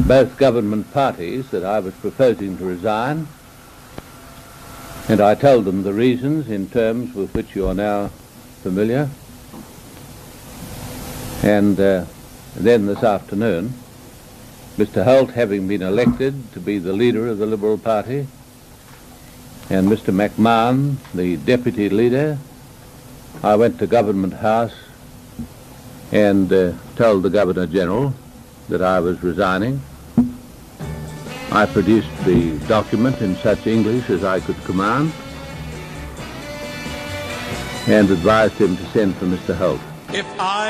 both government parties that I was proposing to resign, and I told them the reasons in terms with which you are now familiar. And then this afternoon, Mr. Holt having been elected to be the leader of the Liberal Party, and Mr. McMahon, the deputy leader, I went to Government House and told the Governor-General that I was resigning. I produced the document in such English as I could command and advised him to send for Mr. Holt.